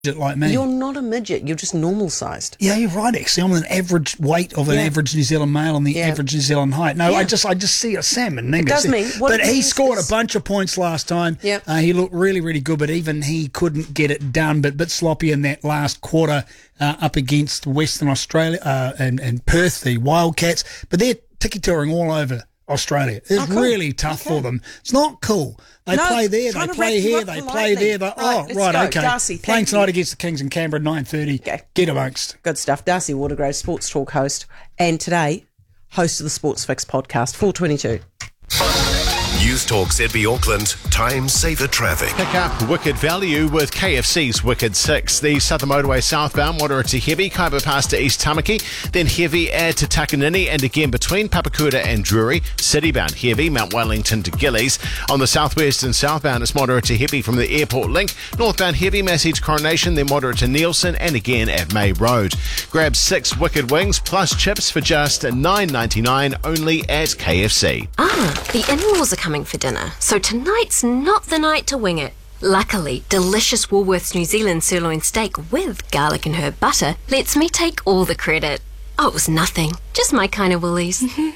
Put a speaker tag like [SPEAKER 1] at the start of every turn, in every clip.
[SPEAKER 1] like me.
[SPEAKER 2] You're not a midget. You're just normal sized.
[SPEAKER 1] Yeah, you're right. Actually, I'm an average weight of an average New Zealand male and the average New Zealand height. No, I just see a salmon.
[SPEAKER 2] It does mean.
[SPEAKER 1] But he scored a bunch of points last time.
[SPEAKER 2] Yep.
[SPEAKER 1] He looked really, really good, but even he couldn't get it done. But a bit sloppy in that last quarter up against Western Australia and Perth, the Wildcats. But they're tiki-touring all over Australia. It's really tough for them. It's not cool. They play there, they play here, they play there. Okay.
[SPEAKER 2] Darcy,
[SPEAKER 1] playing tonight against the Kings in Canberra at 9:30.
[SPEAKER 2] Okay.
[SPEAKER 1] Get amongst.
[SPEAKER 2] Good stuff. Darcy Watergrove, Sports Talk host, and today, host of the Sports Fix podcast, 422.
[SPEAKER 3] News Talk ZB Auckland, time saver traffic.
[SPEAKER 4] Pick up Wicked value with KFC's Wicked 6. The Southern Motorway southbound, moderate to heavy, Kaiba Pass to East Tamaki, then heavy add to Takanini and again between Papakuta and Drury. Citybound heavy, Mount Wellington to Gillies. On the southwest and southbound, it's moderate to heavy from the airport link. Northbound heavy, Massey to Coronation, then moderate to Nielsen and again at May Road. Grab 6 Wicked wings plus chips for just $9.99 only at KFC.
[SPEAKER 5] The in-laws are coming for dinner, so tonight's not the night to wing it. Luckily, delicious Woolworths New Zealand sirloin steak with garlic and herb butter lets me take all the credit. Oh, it was nothing. Just my kind of Woolies.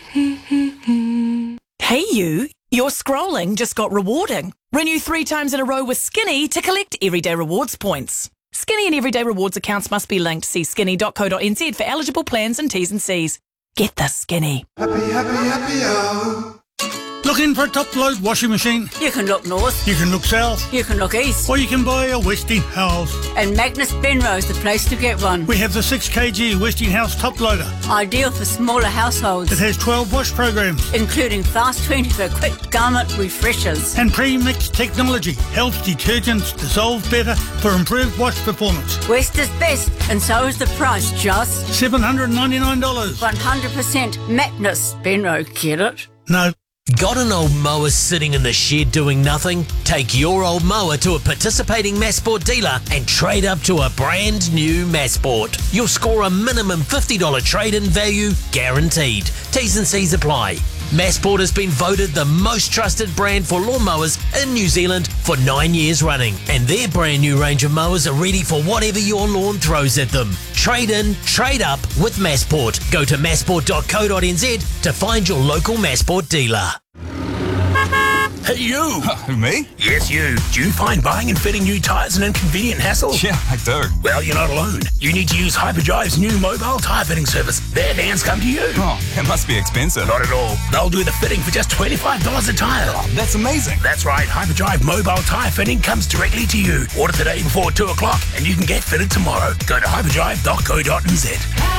[SPEAKER 6] Hey you, your scrolling just got rewarding. Renew 3 times in a row with Skinny to collect everyday rewards points. Skinny and everyday rewards accounts must be linked. See skinny.co.nz for eligible plans and T's and C's. Get the Skinny.
[SPEAKER 7] Happy,
[SPEAKER 1] Looking for a top-load washing machine?
[SPEAKER 8] You can look north.
[SPEAKER 1] You can look south.
[SPEAKER 8] You can look east.
[SPEAKER 1] Or you can buy a Westinghouse.
[SPEAKER 8] And Magnus Benrose, the place to get one.
[SPEAKER 1] We have the 6 kg Westinghouse top loader.
[SPEAKER 8] Ideal for smaller households.
[SPEAKER 1] It has 12 wash programs.
[SPEAKER 8] Including Fast 20 for quick garment refreshers.
[SPEAKER 1] And pre-mix technology helps detergents dissolve better for improved wash performance.
[SPEAKER 8] West is best, and so is the price, just
[SPEAKER 1] $799.
[SPEAKER 8] 100% Magnus Benrose, get it?
[SPEAKER 1] No.
[SPEAKER 9] Got an old mower sitting in the shed doing nothing? Take your old mower to a participating Massport dealer and trade up to a brand new Massport. You'll score a minimum $50 trade-in value guaranteed. T's and C's apply. Massport has been voted the most trusted brand for lawnmowers in New Zealand for 9 years running, and their brand new range of mowers are ready for whatever your lawn throws at them. Trade in, trade up with Massport. Go to massport.co.nz to find your local Massport dealer.
[SPEAKER 10] Hey, you!
[SPEAKER 7] Me?
[SPEAKER 10] Yes, you. Do you find buying and fitting new tyres an inconvenient hassle?
[SPEAKER 7] Yeah, I do.
[SPEAKER 10] Well, you're not alone. You need to use Hyperdrive's new mobile tyre fitting service. Their vans come to you.
[SPEAKER 7] Oh, it must be expensive.
[SPEAKER 10] Not at all. They'll do the fitting for just $25 a tyre.
[SPEAKER 7] Oh, that's amazing.
[SPEAKER 10] That's right. Hyperdrive mobile tyre fitting comes directly to you. Order today before 2 o'clock and you can get fitted tomorrow. Go to hyperdrive.co.nz.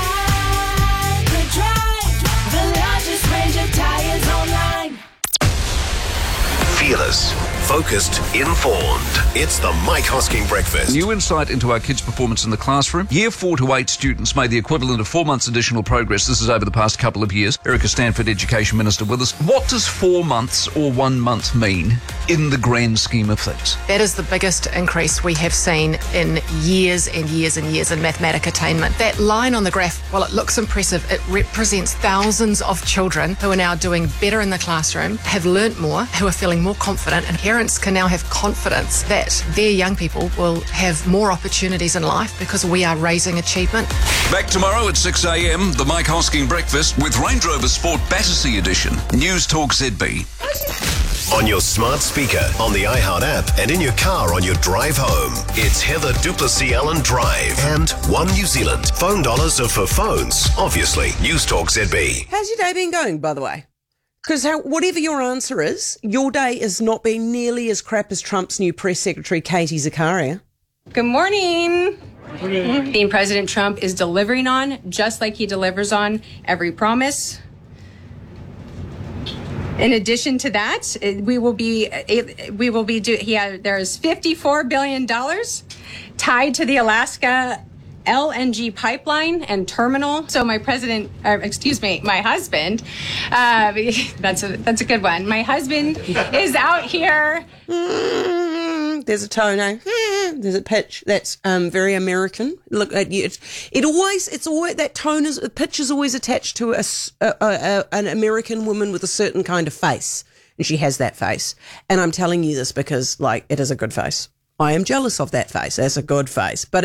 [SPEAKER 11] Hyperdrive, the largest range of tyres online.
[SPEAKER 3] Fearless, focused, informed. It's the Mike Hosking Breakfast.
[SPEAKER 12] New insight into our kids' performance in the classroom. Year 4 to 8 students made the equivalent of 4 months additional progress. This is over the past couple of years. Erica Stanford, Education Minister, with us. What does 4 months or 1 month mean in the grand scheme of things?
[SPEAKER 13] That is the biggest increase we have seen in years and years and years in mathematic attainment. That line on the graph, while it looks impressive, it represents thousands of children who are now doing better in the classroom, have learnt more, who are feeling more confident, and parents can now have confidence that their young people will have more opportunities in life because we are raising achievement.
[SPEAKER 12] Back tomorrow at 6 a.m, the Mike Hosking Breakfast with Range Rover Sport Battersea Edition. News Talk ZB.
[SPEAKER 3] On your smart speaker, on the iHeart app, and in your car on your drive home. It's Heather Duplessis Allen Drive and One New Zealand. Phone dollars are for phones, obviously. News Talk ZB.
[SPEAKER 2] How's your day been going, by the way? Because whatever your answer is, your day has not been nearly as crap as Trump's new press secretary, Katie Zakaria.
[SPEAKER 14] Good morning. Being President Trump is delivering on, just like he delivers on every promise. In addition to that, there's $54 billion tied to the Alaska LNG pipeline and terminal. So my husband, that's a good one. My husband is out here.
[SPEAKER 2] There's a tone, there's a pitch. That's very American. Look at you. It's always that tone is, the pitch is always attached to an American woman with a certain kind of face, and she has that face. And I'm telling you this because, like, it is a good face. I am jealous of that face. That's a good face. But